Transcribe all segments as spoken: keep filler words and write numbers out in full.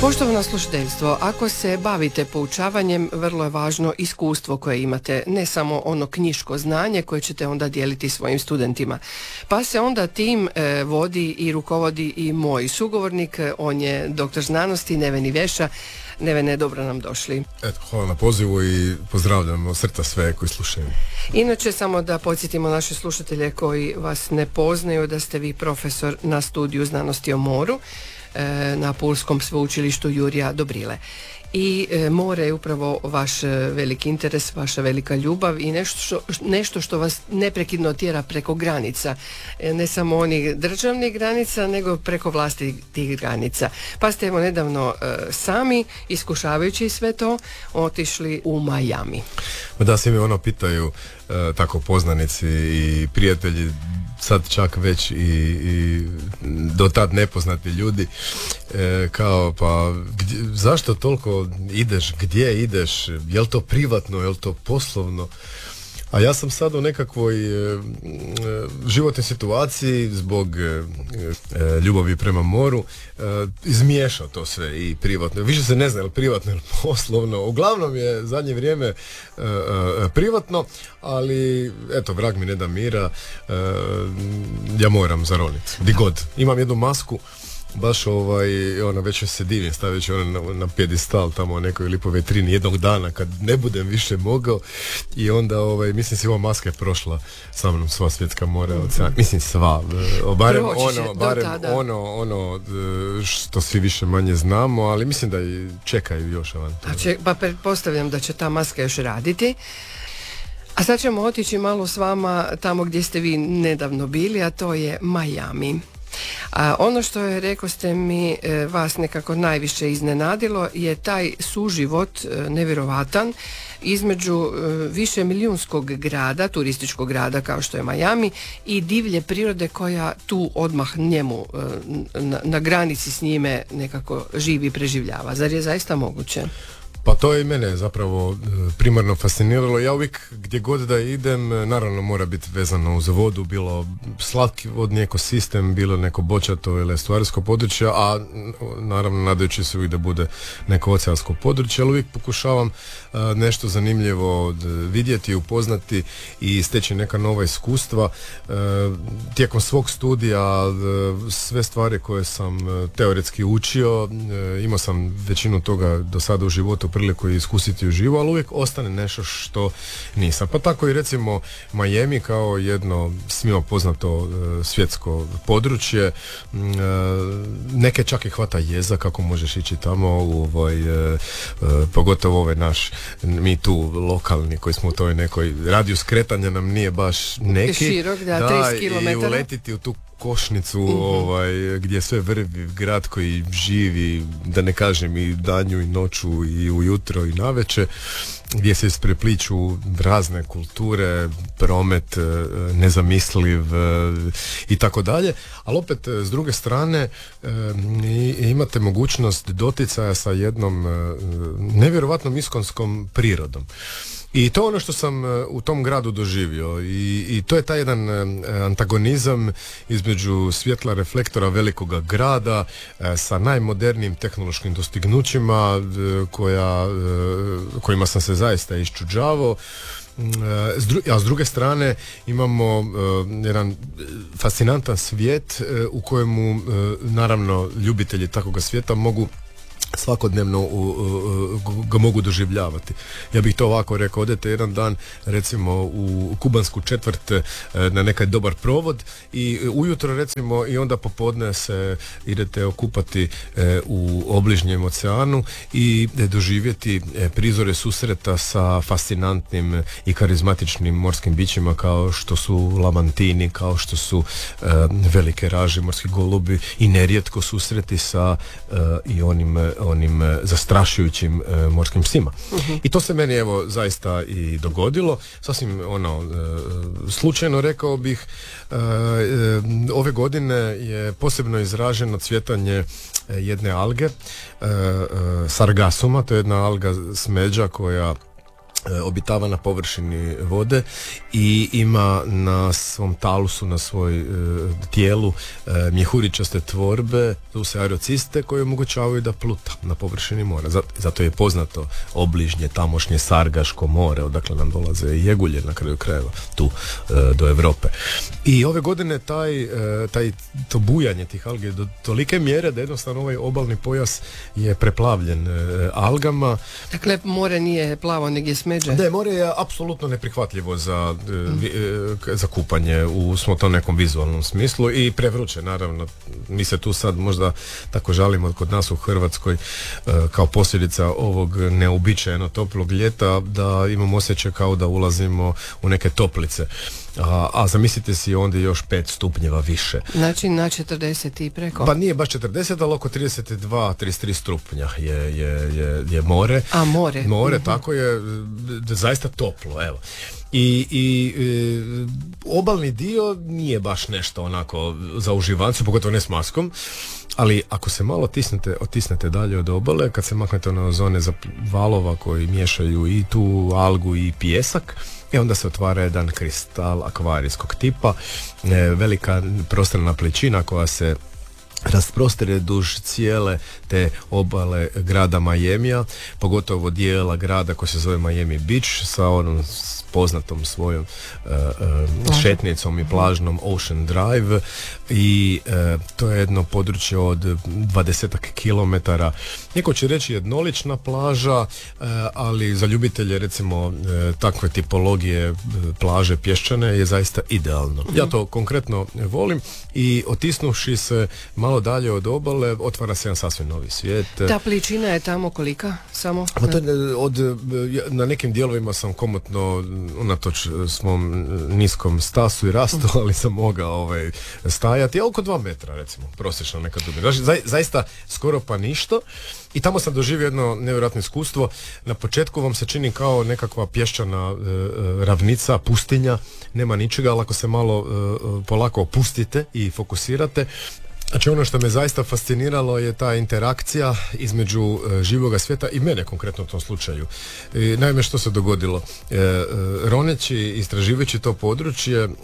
Poštovano slušateljstvo, ako se bavite poučavanjem, vrlo je važno iskustvo koje imate, ne samo ono knjiško znanje koje ćete onda dijeliti svojim studentima. Pa se onda tim e, vodi i rukovodi i moj sugovornik, on je doktor znanosti Neven Iveša. Nevene, dobro nam došli. Eto, hvala na pozivu i pozdravljam od srca sve koji slušaju. Inače, samo da podsjetimo naše slušatelje koji vas ne poznaju da ste vi profesor na studiju znanosti o moru na Pulskom sveučilištu Jurija Dobrile. I e, more je upravo vaš veliki interes, vaša velika ljubav i nešto što, nešto što vas neprekidno tjera preko granica. E, ne samo onih državnih granica, nego preko vlastitih granica. Pa ste evo nedavno e, sami, iskušavajući sve to, otišli u Miami. Da, svi mi ono pitaju e, tako poznanici i prijatelji, sad čak već i, i do tad nepoznati ljudi, e, kao pa gdje, zašto toliko ideš, gdje ideš, je li to privatno, je li to poslovno? A ja sam sad u nekakvoj e, e, životnoj situaciji zbog e, e, ljubavi prema moru e, izmiješao to sve i privatno. Više se ne zna je li privatno ili poslovno. Uglavnom je zadnje vrijeme e, e, privatno, ali eto, vrag mi ne da mira, e, ja moram zaroniti. Di god. Imam jednu masku, baš ovaj, ona već se divim stavit ću ona na, na pjedestal tamo u nekoj lipoj vetrini jednog dana kad ne budem više mogao i onda ovaj, mislim si ova maska je prošla sa mnom sva svjetska mora, ocean, mislim sva, barem ono, barem ono, ono što svi više manje znamo, ali mislim da i čekaju još avanture. Pa pretpostavljam da će ta maska još raditi. A sad ćemo otići malo s vama tamo gdje ste vi nedavno bili, a to je Miami. A ono što je, rekao ste mi, vas nekako najviše iznenadilo je taj suživot nevjerovatan između više milijunskog grada, turističkog grada kao što je Miami i divlje prirode koja tu odmah njemu na, na granici s njime nekako živi i preživljava. Zar je zaista moguće? Pa to je i mene zapravo primarno fasciniralo. Ja uvijek gdje god da idem, naravno mora biti vezano uz vodu, bilo slatki vodni ekosistem, bilo neko bočato ili stvarsko područje, a naravno nadajući se uvijek da bude neko oceansko područje, ali uvijek pokušavam uh, nešto zanimljivo vidjeti, upoznati i steći neka nova iskustva. Uh, tijekom svog studija uh, sve stvari koje sam uh, teoretski učio, uh, imao sam većinu toga do sada u životu priliku iskusiti uživo, ali uvijek ostane nešto što nisam. Pa tako i recimo Miami kao jedno svima poznato uh, svjetsko područje, uh, neke čak i hvata jeza kako možeš ići tamo, u ovaj, uh, uh, pogotovo ovaj naš, mi tu lokalni koji smo u toj nekoj radijus kretanja nam nije baš neki. Širok, da, da trideset kilometara. I uletiti u tu košnicu, mm-hmm. ovaj, gdje sve vrvi, grad koji živi, da ne kažem i danju i noću i ujutro i navečer, gdje se isprepliču razne kulture, promet nezamisliv i tako dalje, ali opet s druge strane imate mogućnost doticaja sa jednom nevjerovatnom iskonskom prirodom. I to je ono što sam u tom gradu doživio i, i to je taj jedan antagonizam između svjetla reflektora velikoga grada sa najmodernijim tehnološkim dostignućima koja, kojima sam se zaista iščuđavao. A s druge strane imamo uh, jedan fascinantan svijet uh, u kojemu uh, naravno ljubitelji takvoga svijeta mogu svakodnevno u, u, ga mogu doživljavati. Ja bih to ovako rekao, odete jedan dan recimo u kubansku četvrt na nekaj dobar provod i ujutro recimo i onda popodne se idete okupati u obližnjem oceanu i doživjeti prizore susreta sa fascinantnim i karizmatičnim morskim bićima kao što su lamantini, kao što su velike raže, morski golubi i nerijetko susreti sa i onim onim zastrašujućim e, morskim psima. Uh-huh. I to se meni evo zaista i dogodilo. Sasvim ono e, slučajno rekao bih e, e, ove godine je posebno izraženo cvjetanje e, jedne alge e, e, sargasuma, to je jedna alga smeđa koja obitava na površini vode i ima na svom talusu, na svoj e, tijelu e, mjehuričaste tvorbe, tu se aerociste koje omogućavaju da pluta na površini mora. Zato je poznato obližnje tamošnje Sargaško more, odakle nam dolaze i jegulje na kraju krajeva tu e, do Europe. I ove godine taj, e, taj to bujanje tih algi do tolike mjere da jednostavno ovaj obalni pojas je preplavljen e, algama. Dakle, more nije plavo, nego je smeđe. Da, more je apsolutno neprihvatljivo za, mm. za kupanje u smo to nekom vizualnom smislu i prevruće, naravno. Mi se tu sad možda tako žalimo kod nas u Hrvatskoj kao posljedica ovog neuobičajeno toplog ljeta da imamo osjećaj kao da ulazimo u neke toplice. A, a zamislite si onda još pet stupnjeva više. Znači na četrdeset i preko? Pa nije baš četrdeset, ali oko trideset dva trideset tri stupnja je, je, je, je more. A more? More, mm-hmm. tako je, zaista toplo, evo. I, i e, obalni dio nije baš nešto onako za uživancu, pogotovo ne s maskom, ali ako se malo otisnete, otisnete dalje od obale, kad se maknete na zone za valova koji miješaju i tu algu i pijesak, i onda se otvara jedan kristal akvarijskog tipa, e, velika prostorna plećina koja se rasprostire duž cijele te obale grada Majemija, pogotovo dijela grada koji se zove Miami Beach sa onom poznatom svojom uh, uh, šetnicom i plažnom Ocean Drive i uh, to je jedno područje od dvadesetak kilometara. Neko će reći jednolična plaža, uh, ali za ljubitelje recimo uh, takve tipologije uh, plaže pješčane je zaista idealno. Mm-hmm. Ja to konkretno volim i otisnuši se malo dalje od obale otvara se jedan sasvim novi svijet. Ta pličina je tamo kolika? Samo? Pa to je od, na nekim dijelovima sam komotno unatoč svom niskom stasu i rastu, ali sam mogao ovaj, stajati, a oko dva metra recimo, prosječna neka dubina. Znači, za, zaista skoro pa ništa. I tamo sam doživio jedno nevjerojatno iskustvo. Na početku vam se čini kao nekakva pješčana e, ravnica, pustinja, nema ničega, ali ako se malo e, polako opustite i fokusirate, znači ono što me zaista fasciniralo je ta interakcija između e, živoga svijeta i mene konkretno u tom slučaju. E, naime, što se dogodilo? E, e, roneći, istraživajući to područje, e,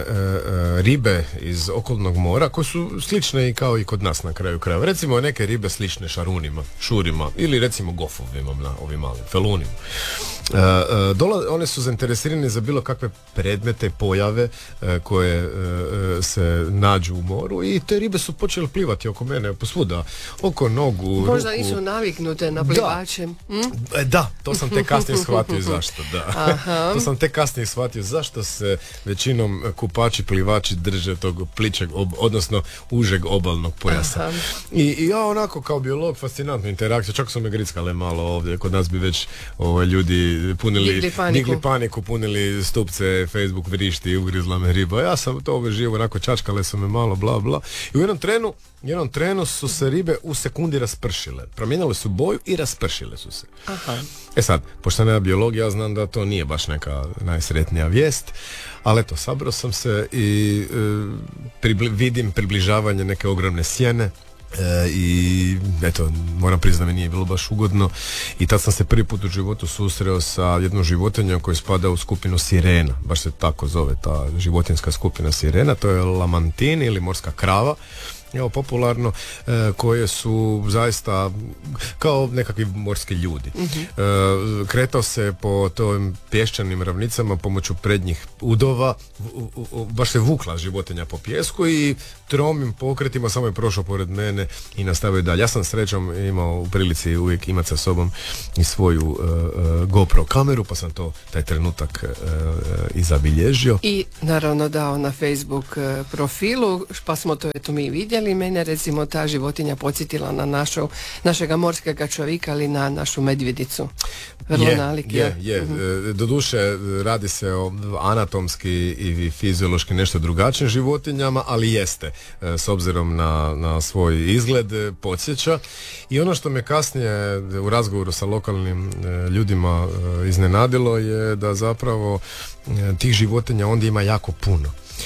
e, ribe iz okolnog mora, koje su slične i kao i kod nas na kraju krajeva. Recimo neke ribe slične šarunima, šurima ili recimo gofovima na ovim malim felunima. E, e, dola, one su zainteresirane za bilo kakve predmete, pojave e, koje e, se nađu u moru i te ribe su počeli plivati oko mene posvuda, oko nogu, možda ruku. nisu naviknute na plivače. Da, hm? da to sam tek kasnije shvatio zašto. Da. To sam tek kasnije shvatio zašto se većinom kupači, plivači drže tog pličeg, ob, odnosno užeg obalnog pojasa. I, I ja onako kao biolog fascinantna interakcija, čak su me grickale malo ovdje, kod nas bi već ovaj, ljudi punili, digli paniku. digli paniku, punili stupce, Facebook vrišti, ugrizla me riba. Ja sam to živo, onako čačkale su me malo, bla bla. I u jednom trenu, u jednom trenu su se ribe u sekundi raspršile. Promijenile su boju i raspršile su se. Aha. E sad, pošto nema biologija, ja znam da to nije baš neka najsretnija vijest, ali eto, sabrao sam se i e, pribli, vidim približavanje neke ogromne sjene. E, i eto, moram priznati da mi nije bilo baš ugodno i tad sam se prvi put u životu susreo sa jednom životinjom koja spada u skupinu sirena, baš se tako zove ta životinjska skupina sirena, to je lamantin ili morska krava, evo popularno, e, koje su zaista kao nekakvi morski ljudi. Mm-hmm. E, kretao se po tom pješčanim ravnicama pomoću prednjih udova, u, u, baš se vukla životinja po pijesku i tromim pokretima samo je prošao pored mene i nastavio dalje. Ja sam srećom imao u prilici uvijek imati sa sobom i svoju uh, uh, GoPro kameru, pa sam to taj trenutak uh, i zabilježio. I naravno dao na Facebook uh, profilu, pa smo to eto mi vidjeli. Mene recimo ta životinja podsjetila na našu, našega morskega čovjeka ali na našu medvjedicu. Vrlo je, nalik. Je, je. Mm-hmm. Doduše radi se o anatomski i fiziološki nešto drugačijim životinjama, ali jeste. S obzirom na, na svoj izgled podsjeća i ono što me kasnije u razgovoru sa lokalnim ljudima iznenadilo je da zapravo tih životinja onda ima jako puno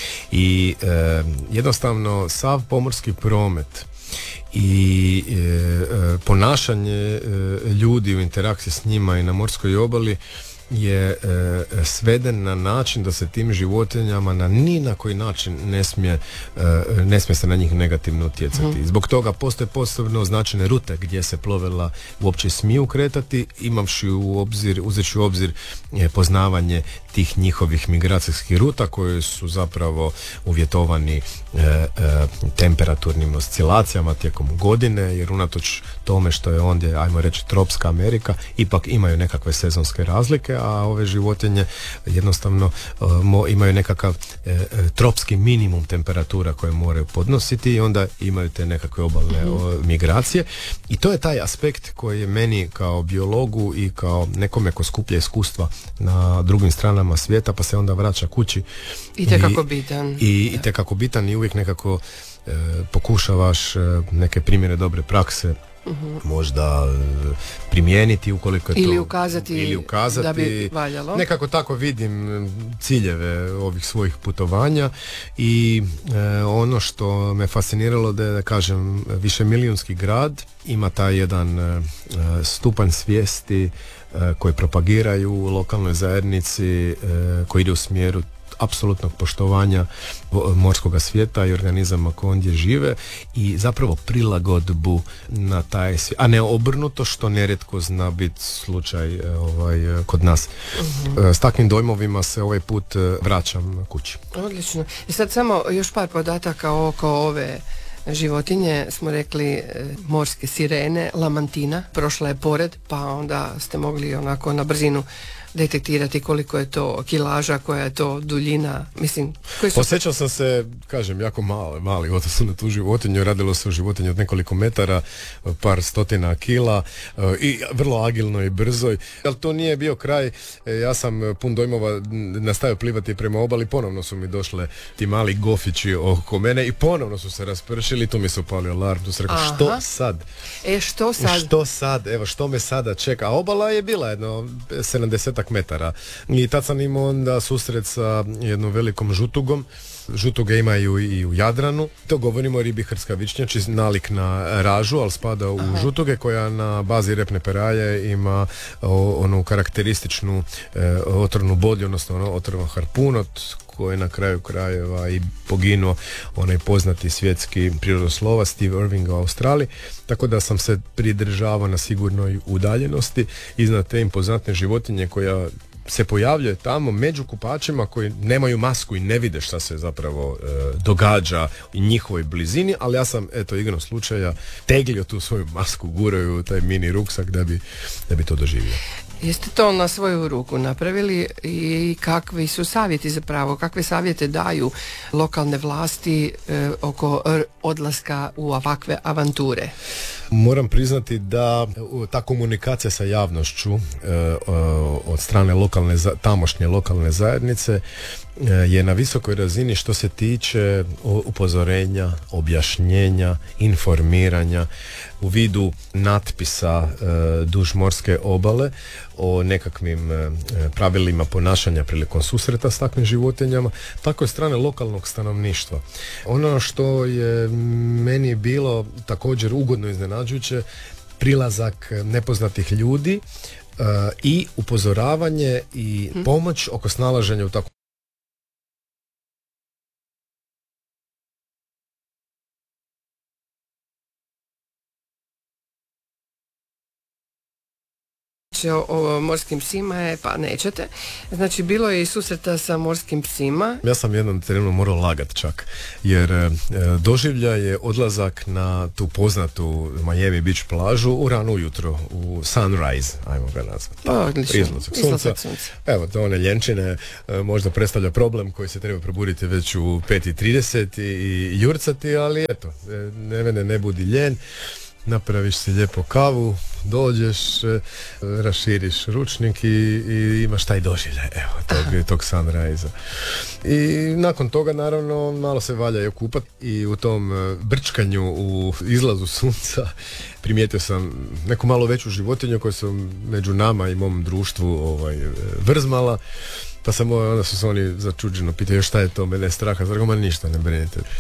i e, jednostavno sav pomorski promet i e, ponašanje e, ljudi u interakciji s njima i na morskoj obali je e, sveden na način da se tim životinjama na ni na koji način ne smije, e, ne smije se na njih negativno utjecati. Mm. Zbog toga postoje posebno označene rute gdje se plovila uopće smiju kretati, imavši u obzir, uzeći u obzir e, poznavanje tih njihovih migracijskih ruta koje su zapravo uvjetovani e, e, temperaturnim oscilacijama tijekom godine, jer unatoč tome što je ondje, ajmo reći, tropska Amerika, ipak imaju nekakve sezonske razlike, a ove životinje jednostavno uh, mo, imaju nekakav e, tropski minimum temperatura koje moraju podnositi i onda imaju te nekakve obalne mm-hmm. o, migracije. I to je taj aspekt koji je meni kao biologu i kao nekome ko skuplja iskustva na drugim stranama svijeta pa se onda vraća kući. I tekako bitan. I, i tekako bitan i uvijek nekako e, pokušavaš e, neke primjere dobre prakse Uh-huh. možda primijeniti ukoliko je ili to ukazati, ili ukazati da bi valjalo. Nekako tako vidim ciljeve ovih svojih putovanja i e, ono što me fasciniralo da je, da kažem, višemilijunski grad ima taj jedan e, stupanj svijesti e, koji propagiraju u lokalnoj zajednici, e, koji ide u smjeru apsolutnog poštovanja morskog svijeta i organizama koji ondje žive i zapravo prilagodbu na taj svijet, a ne obrnuto što nerijetko zna biti slučaj ovaj, kod nas. Uh-huh. S takvim dojmovima se ovaj put vraćam kući. Odlično. I sad samo još par podataka oko ove životinje. Smo rekli e, morske sirene, lamantina, prošla je pored, pa onda ste mogli onako na brzinu detektirati koliko je to kilaža, koja je to duljina, mislim... Koji su... Osjećao sam se, kažem, jako mali, mali odnosno na tu životinju, radilo se o životinju od nekoliko metara, par stotina kila i vrlo agilno i brzo, ali to nije bio kraj, ja sam pun dojmova nastavio plivati prema obali, ponovno su mi došle ti mali gofići oko mene i ponovno su se raspršili, tu mi se upalio alarm, tu se rekao, Aha. što sad? E, što sad? Što sad? Evo, što me sada čeka? A obala je bila jedno sedamdeset metara. I tad sam imao onda susret sa jednom velikom žutugom. Žutuge imaju i u Jadranu. To govorimo o ribi hrska vičnjači, nalik na ražu, ali spada u Aha. žutuge, koja na bazi repne peraje ima o, onu karakterističnu e, otrovnu bodlju, odnosno ono, otrovan harpun, od koji na kraju krajeva i poginuo onaj poznati svjetski prirodoslova Steve Irving u Australiji, tako da sam se pridržavao na sigurnoj udaljenosti iznad te impozantne životinje koja se pojavljuje tamo među kupačima koji nemaju masku i ne vide šta se zapravo e, događa u njihovoj blizini, ali ja sam, eto, igrom slučaja teglio tu svoju masku, guraju taj mini ruksak da bi, da bi to doživio. Jeste to na svoju ruku napravili i kakvi su savjeti zapravo, kakve savjete daju lokalne vlasti e, oko r- odlaska u ovakve avanture? Moram priznati da ta komunikacija sa javnošću e, od strane lokalne, tamošnje lokalne zajednice e, je na visokoj razini što se tiče upozorenja, objašnjenja, informiranja u vidu natpisa e, duž morske obale o nekakvim e, pravilima ponašanja prilikom susreta s takvim životinjama, tako je strane lokalnog stanovništva. Ono što je meni bilo također ugodno iznenađujuće, prilazak nepoznatih ljudi uh, i upozoravanje i hmm. pomoć oko snalaženja u takvom O, o morskim psima je, pa nećete. Znači, bilo je i susreta sa morskim psima. Ja sam jednom terenu morao lagat čak, jer e, doživlja je odlazak na tu poznatu Miami Beach plažu u rano ujutro, u sunrise, ajmo ga nazvati. Odlično. Izlazak sunca. sunca. Evo, to one ljenčine e, možda predstavlja problem koji se treba probuditi već u pet i trideset i, i jurcati, ali eto, ne mene ne budi ljen. Napraviš si lijepo kavu, dođeš, e, raširiš ručnik i, i imaš taj doživljaj, evo, tog, tog sunrise-a. I nakon toga, naravno, malo se valja i okupati i u tom e, brčkanju u izlazu sunca primijetio sam neku malo veću životinju koju sam među nama i mom društvu ovaj, vrzmala, pa sam, onda su se oni začuđeno pitaju šta je to, mene je straha, zar ma ništa, ne brinite.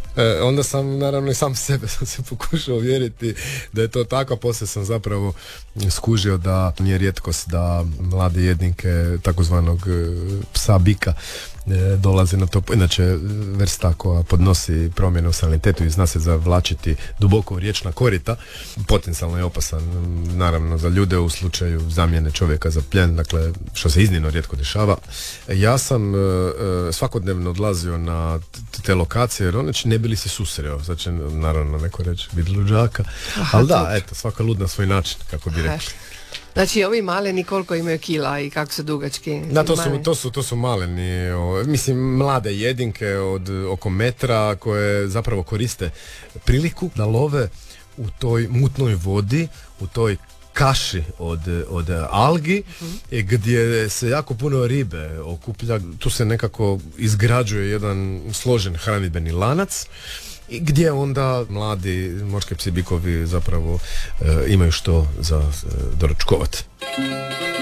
E, onda sam naravno i sam sebe sam se pokušao uvjeriti da je to tako, a poslije sam zapravo skužio da nije rijetkost da mlade jedinke takozvanog psa bika e, dolaze na to. Inače vrsta koja podnosi promjene u salinitetu i zna se zavlačiti duboko u riječna korita, potencijalno je opasan naravno za ljude u slučaju zamjene čovjeka za plijen, dakle što se iznimno rijetko dešava. Ja sam e, svakodnevno odlazio na te lokacije jer one ne bili se susreo, sad će naravno neko reći biti luđaka, ali da, eto, svaka lud na svoj način, kako bi rekli. Znači ovi maleni koliko imaju kila i kako su dugački? Da, to su, to su, to su maleni, o, mislim mlade jedinke od oko metra koje zapravo koriste priliku da love u toj mutnoj vodi, u toj kaši od, od algi, uh-huh. gdje se jako puno ribe okuplja, tu se nekako izgrađuje jedan složen hranidbeni lanac gdje onda mladi morski psi bikovi zapravo e, imaju što za e, doručkovati.